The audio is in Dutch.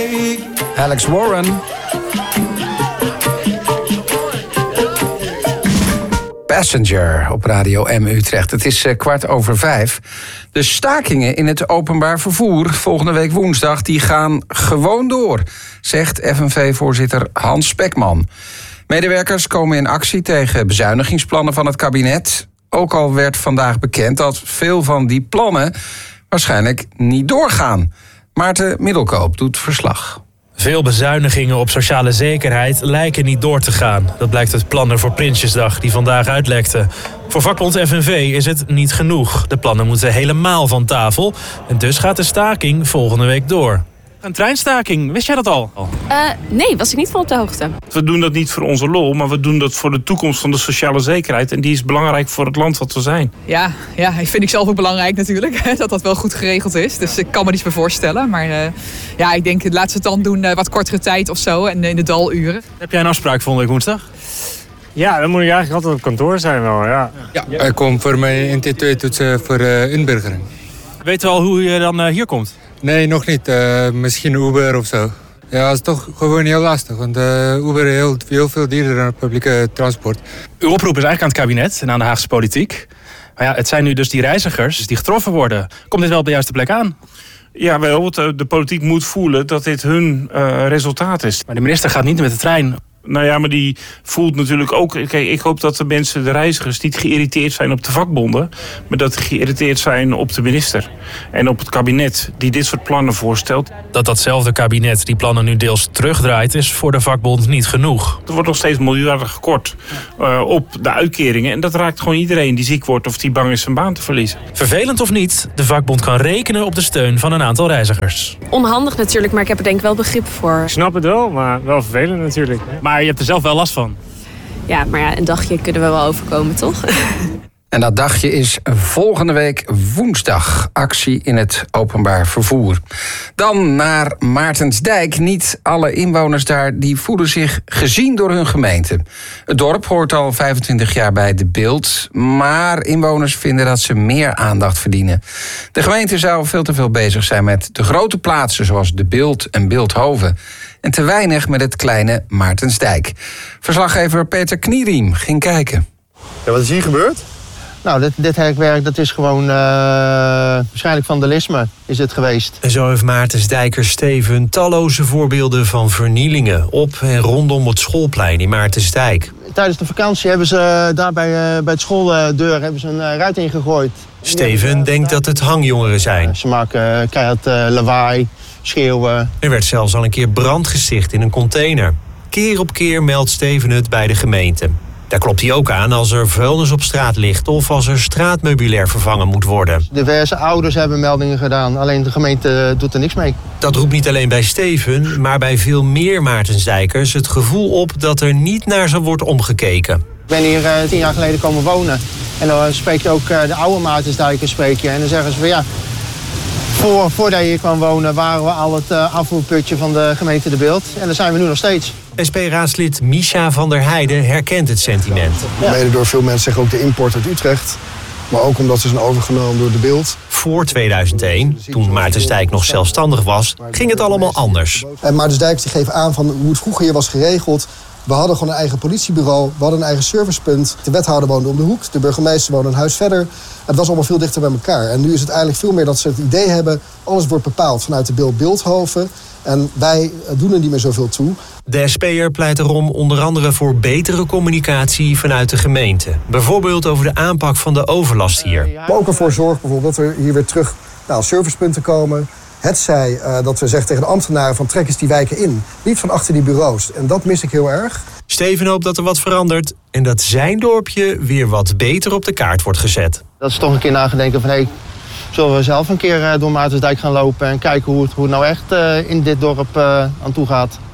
Alex Warren. Passenger op Radio M Utrecht. Het is 5:15. De stakingen in het openbaar vervoer volgende week woensdag die gaan gewoon door, zegt FNV-voorzitter Hans Spekman. Medewerkers komen in actie tegen bezuinigingsplannen van het kabinet. Ook al werd vandaag bekend dat veel van die plannen waarschijnlijk niet doorgaan. Maarten Middelkoop doet verslag. Veel bezuinigingen op sociale zekerheid lijken niet door te gaan. Dat blijkt uit plannen voor Prinsjesdag die vandaag uitlekten. Voor vakbond FNV is het niet genoeg. De plannen moeten helemaal van tafel. En dus gaat de staking volgende week door. Een treinstaking, wist jij dat al? Nee, was ik niet van op de hoogte. We doen dat niet voor onze lol, maar we doen dat voor de toekomst van de sociale zekerheid. En die is belangrijk voor het land wat we zijn. Ja, vind ik zelf ook belangrijk natuurlijk. Dat dat wel goed geregeld is. Dus ik kan me niets meer voorstellen. Maar ik denk, laten we het dan doen wat kortere tijd of zo. En in de daluren. Heb jij een afspraak volgende week woensdag? Ja, dan moet ik eigenlijk altijd op kantoor zijn wel, ja. Ik kom voor mijn NT2-toetsen voor inburgering. Weet je al hoe je dan hier komt? Nee, nog niet. Misschien Uber of zo. Ja, dat is toch gewoon heel lastig. Want Uber is heel veel duurder dan het publieke transport. Uw oproep is eigenlijk aan het kabinet en aan de Haagse politiek. Maar ja, het zijn nu dus die reizigers die getroffen worden. Komt dit wel op de juiste plek aan? Ja, wel. De politiek moet voelen dat dit hun resultaat is. Maar de minister gaat niet met de trein. Nou ja, maar die voelt natuurlijk ook... Kijk, ik hoop dat de mensen, de reizigers, niet geïrriteerd zijn op de vakbonden, maar dat ze geïrriteerd zijn op de minister en op het kabinet die dit soort plannen voorstelt. Datzelfde kabinet die plannen nu deels terugdraait, is voor de vakbond niet genoeg. Er wordt nog steeds miljarden gekort op de uitkeringen en dat raakt gewoon iedereen die ziek wordt of die bang is zijn baan te verliezen. Vervelend of niet, de vakbond kan rekenen op de steun van een aantal reizigers. Onhandig natuurlijk, maar ik heb er denk ik wel begrip voor. Ik snap het wel, maar wel vervelend natuurlijk. Maar je hebt er zelf wel last van. Ja, maar een dagje kunnen we wel overkomen, toch? En dat dagje is volgende week woensdag. Actie in het openbaar vervoer. Dan naar Maartensdijk. Niet alle inwoners daar die voelen zich gezien door hun gemeente. Het dorp hoort al 25 jaar bij De Bilt. Maar inwoners vinden dat ze meer aandacht verdienen. De gemeente zou veel te veel bezig zijn met de grote plaatsen zoals De Bilt en Bilthoven. En te weinig met het kleine Maartensdijk. Verslaggever Peter Knieriem ging kijken. Ja, wat is hier gebeurd? Nou, dit hekwerk dat is gewoon waarschijnlijk vandalisme is het geweest. En zo heeft Maartensdijker Steven talloze voorbeelden van vernielingen op en rondom het schoolplein in Maartensdijk. Tijdens de vakantie hebben ze daar bij het schooldeur hebben ze een ruit ingegooid. Steven denkt dat het hangjongeren zijn. Ze maken keihard lawaai, schreeuwen. Er werd zelfs al een keer brand gesticht in een container. Keer op keer meldt Steven het bij de gemeente. Daar klopt hij ook aan als er vuilnis op straat ligt of als er straatmeubilair vervangen moet worden. Diverse ouders hebben meldingen gedaan, alleen de gemeente doet er niks mee. Dat roept niet alleen bij Steven, maar bij veel meer Maartensdijkers het gevoel op dat er niet naar ze wordt omgekeken. Ik ben hier 10 jaar geleden komen wonen en dan spreek je ook de oude Maartensdijkers en dan zeggen ze van ja, voordat je hier kwam wonen waren we al het afvoerputje van de gemeente De Bilt en daar zijn we nu nog steeds. SP-raadslid Misha van der Heijden herkent het sentiment. Ja. Mede door veel mensen zeggen ook de import uit Utrecht. Maar ook omdat ze zijn overgenomen door De Bilt. Voor 2001, toen Maartensdijk nog zelfstandig was, ging het allemaal anders. En Maartensdijk geeft aan van hoe het vroeger hier was geregeld. We hadden gewoon een eigen politiebureau, we hadden een eigen servicepunt. De wethouder woonde om de hoek, de burgemeester woonde een huis verder. Het was allemaal veel dichter bij elkaar. En nu is het eigenlijk veel meer dat ze het idee hebben, alles wordt bepaald vanuit de Bilt Bilthoven. En wij doen er niet meer zoveel toe. De SP'er pleit erom onder andere voor betere communicatie vanuit de gemeente. Bijvoorbeeld over de aanpak van de overlast hier. Maar ook ervoor zorgen bijvoorbeeld dat er hier weer terug servicepunten komen. Hetzij dat we zeggen tegen de ambtenaren van trek eens die wijken in. Niet van achter die bureaus. En dat mis ik heel erg. Steven hoopt dat er wat verandert en dat zijn dorpje weer wat beter op de kaart wordt gezet. Dat is toch een keer nagedenken van hey, zullen we zelf een keer door Maartensdijk gaan lopen en kijken hoe het nou echt in dit dorp aan toe gaat.